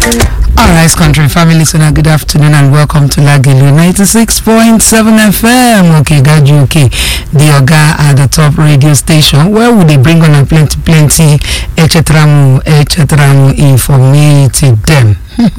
Alright, country family, so now good afternoon and welcome to Lagelu 96.7 FM. Okay, got you okay. The Oga at the top radio station. Where would they bring on a plenty etc. informative them?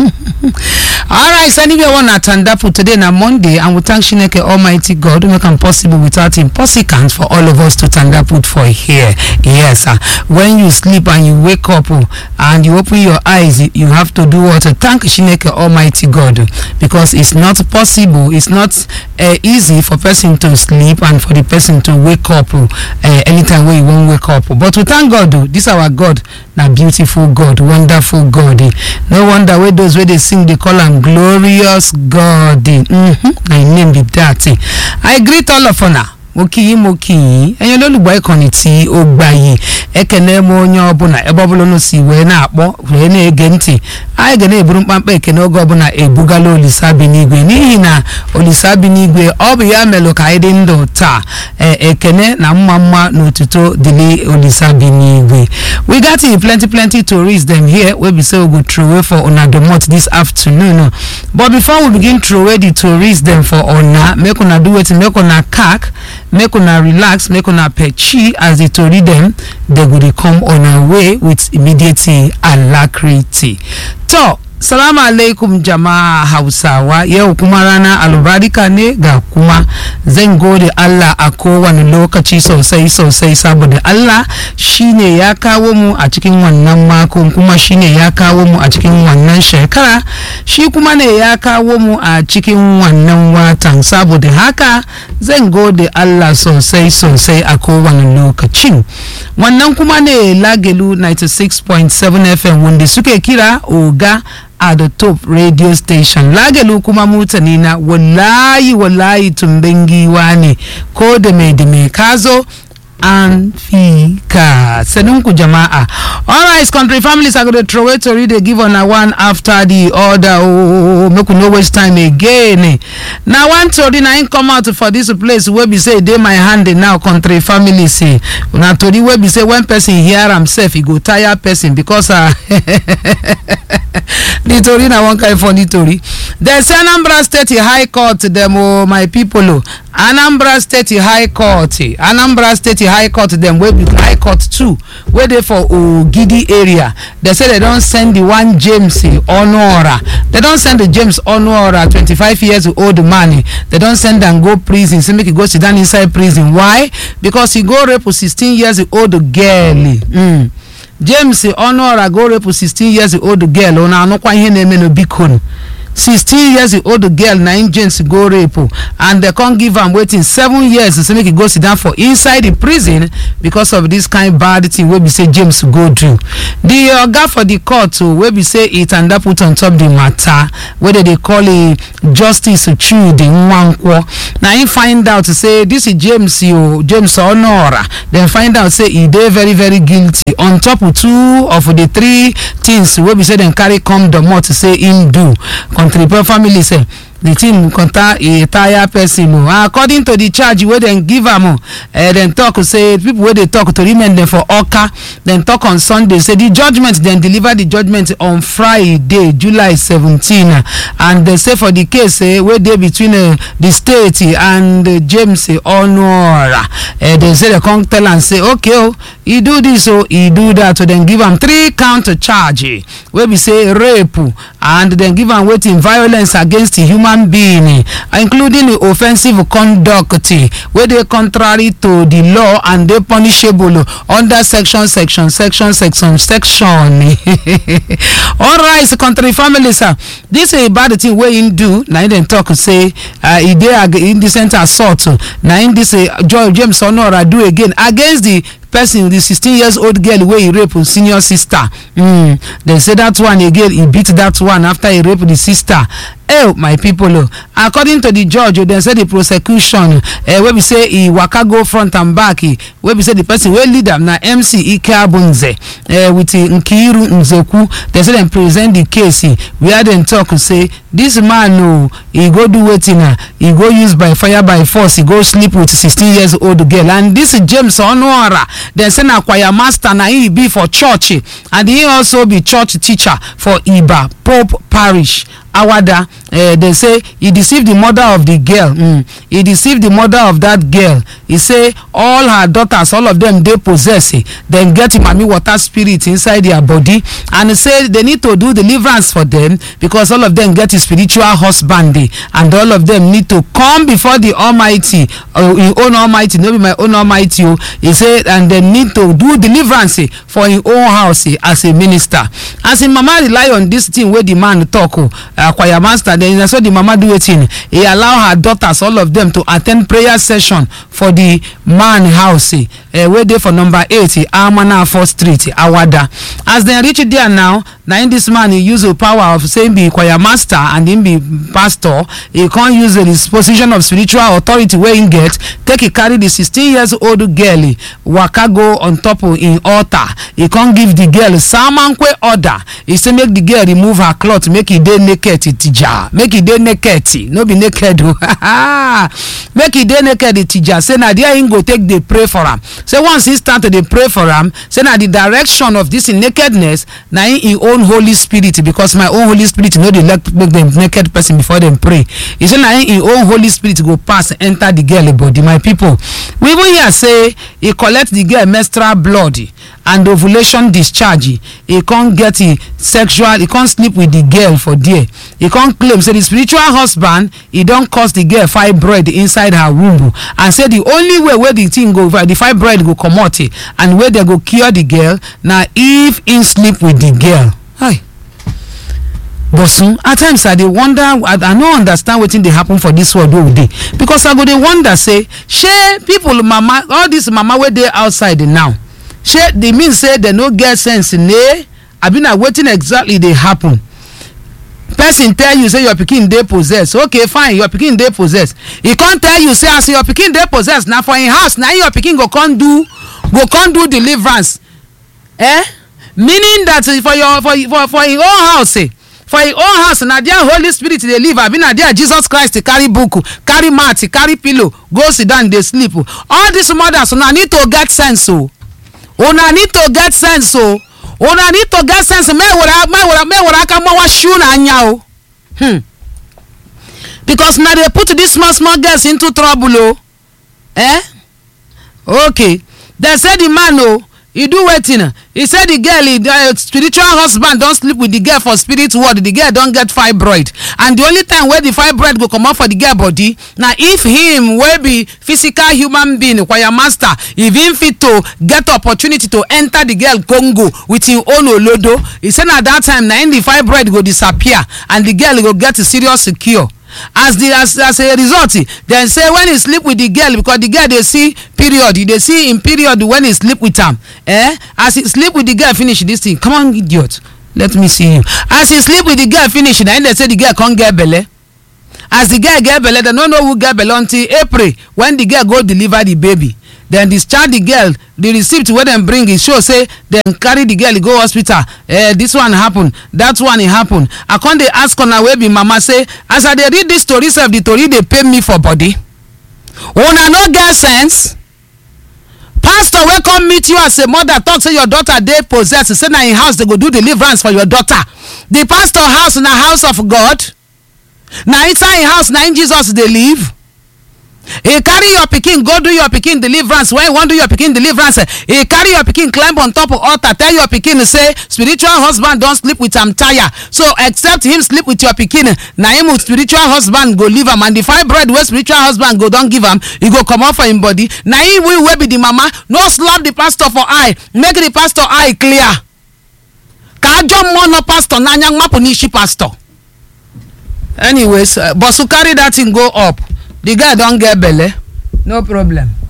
Alright, so anyway, I want to turn up today na Monday, and we thank Shineke Almighty God who make it possible without impossible for all of us to turn up for here. Yes, when you sleep and you wake up and you open your eyes, you have to do what? Thank Shineke Almighty God, because it's not possible, it's not easy for person to sleep and for the person to wake up anytime when you won't wake up. But we thank God, this our God, na beautiful God, wonderful God. No wonder where those where they sing, they call him glorious God. I name be that. I greet all of you. Moki enyo lolugbo ikoni ti ogbayi ekene mo onye obuna ebobolo no si we na akpo we na ege nti anyị ga na eburu mkpamkpa ekene oge obuna ebugala Olisa bi n'igwe n'ihi na Olisa bi n'igwe ọ bụ ya melo ka anyị dị ndụ taa ekene na mma n'otuto dili Olisa bi n'igwe. We got plenty tourists them here we be say we go throw away for una domot this afternoon, but before we begin throw away the tourists them for una, make una do it, make una cack, make una relax, make una pechi as they told them they would come on our way with immediate alacrity. So salamu alaikum jama'a Hausawa, yau kuma rana albarika ne ga kuma zan gode Allah a kowane lokaci sosai saboda Allah shine ya kawo mu a cikin wannan mako, kuma shine ya kawo mu a cikin wannan shekara, shi kuma ne ya kawo mu a cikin wannan watan. Saboda haka zan gode Allah sosai a kowane lokaci. Wannan kuma ne Lagelu 96.7 FM wanda suke kira Oga at the top radio station. Lagelu kuma mutane na wallahi tumbengi wani ko da mai kazo and fika senunku jama'a. Alright, country families are going to throw it to read, they give on a one after the other. Make we no waste time again. Now one story na come out for this place where we say they my hand now country family say. Now to the where we say when person hear himself he go tire person because the story na one kind funny story. There's Anambra State High Court them my people. Anambra State High Court them wey be High Court 2 where they for Ogidi area. They say they don't send the one James Onora. They don't send the James Onora 25 years old man. They don't send and go prison. So make he go sit down inside prison. Why? Because he go rape a 16 years old girl. James Onora go rape a 16 years old girl. Ona no kwa ihe na-eme no bikon. 16 years old girl na James go rape and they can't give am waiting 7 years so make he go sit down for inside the prison because of this kind bad thing wey be say James go do. The oga for the court wey be say it and that put on top the matter whether they call it Justice Chudi Nwankwo. Now he find out to say this is James Onora. Then find out say he dey very guilty on top of 2 of the 3 things wey be say them carry come the more to say him do. Country family say the team contact a tired person. According to the charge where they give them, then talk say people where they talk to remain them for Oka, then talk on Sunday. Say the judgment, then deliver the judgment on Friday, July 17, and they say for the case where they between the state and James Onora, they say they come tell and say okay, he do this he do that, so then give them 3 count charge where we say rape and then give them waiting violence against the human being, including the offensive conduct where they contrary to the law and they punishable under section. All right, country families, this is a bad thing where you do. Now then talk say he did indecent assault. Now in this James Onora do again against the person, the 16 years old girl where he raped his senior sister. They say that one again, he beat that one after he raped the sister. my people, according to the judge, they say the prosecution, where we say he waka go front and back, where we say the person will lead them na MC Ike Abunze, with Nkiru Nzeku, they say them present the case, where they talk say this man he go do wetin, he go use by fire by force, he go sleep with 16 years old girl, and this James Onwara, they say na choir master, na he be for church, and he also be church teacher for Iba Pope Parish. Awada, they say he deceived the mother of the girl. He deceived the mother of that girl. He say all her daughters, all of them, they possess it. Then get him Mami water spirit inside their body, and he say they need to do deliverance for them because all of them get a spiritual husband, and all of them need to come before the Almighty, his own Almighty, not be my own Almighty. He say, and they need to do deliverance for his own house as a minister. As his mama rely on this thing where the man talk. Choir master, then so the mama do it in. He allow her daughters, all of them, to attend prayer session for the man house, where they for number 80 Amana 4th Street, Awada. As they reach there now this man he use the power of saying be choir master and him be pastor. He can't use his position of spiritual authority where he get take he carry the 16 years old girl waka go on top of in altar. He can't give the girl samankwe order. He say make the girl remove her cloth, make it dey naked tija, make it dey naked, no be naked make it dey naked tija. Say na there him go take the pray for him. Say once he start to dey pray for him, say na the direction of this nakedness na in own Holy Spirit, because my own Holy Spirit no dey let make them naked person before them pray. He say na in own Holy Spirit go pass enter the girl body. My people, we even hear say he collect the girl menstrual blood and ovulation discharge. He can't get sexual, he can't sleep with the girl for there. He can't claim say the spiritual husband he don't cause the girl fibroid inside her womb, and say the only way where the thing go, the fibroid go come out and where they go cure the girl now if in sleep with the girl. Hi. But soon at times I dey wonder, I no understand wetin dey happen for this world wey we dey, because I go dey wonder say shey people mama, all this mama wey dey outside now, shey dey mean say they no get sense nay abi na wetin exactly dey happen? Person tell you say your pikin dey possess, okay fine, your pikin dey possess. He can't tell you say as your pikin dey possess na for him house na your pikin go come do deliverance, meaning that for him own house, for him own house na there Holy Spirit dey live, abi na there Jesus Christ carry book, carry mat, carry pillow, go sit down dey sleep. All these mothers una need to get sense una need to get sense una need to get sense. Me wura aka mawa shoe na anya because now they put these small girls into trouble okay, they say the man he do wetin, he said the girl spiritual husband don't sleep with the girl for spirit world, the girl don't get fibroid, and the only time where the fibroid go come out for the girl body now if him will be physical human being choir master, if him fit to get opportunity to enter the girl Congo with him own olodo, he said at that time now in the fibroid go disappear and the girl go get a serious cure. As a result, then say when he sleep with the girl, because the girl they see period, they see in period when he sleep with him. As he sleep with the girl, finish this thing. Come on, idiot. Let me see you. As he sleep with the girl, finish. Then they say the girl can't get belly. As the girl get belly, they don't know who get belly until April when the girl go deliver the baby. Then discharge the girl, the receipt where them bring it show say then carry the girl go hospital. This one happen, that one it happen. I can't they ask on a way be mama say as I they read this story of the story they pay me for body. Una no get sense. Pastor will come meet you as a mother, talk say your daughter they possess, say na in house they go do deliverance for your daughter. The pastor house na house of God. Na inside house na in Jesus they live. He carry your pikin go do your pikin deliverance. When you want do your pikin deliverance, he carry your pikin climb on top of altar, tell your pikin say spiritual husband don't sleep with am tire, so except him sleep with your pikin na him spiritual husband go leave am, and the fibroid where spiritual husband go don't give am, he go come out for him body. Na him will be the mama no slap the pastor for eye, make the pastor eye clear. Kajo mono pastor na nyang mapunishi pastor. Anyways, but so carry that thing go up. The guy don't get belly, no problem.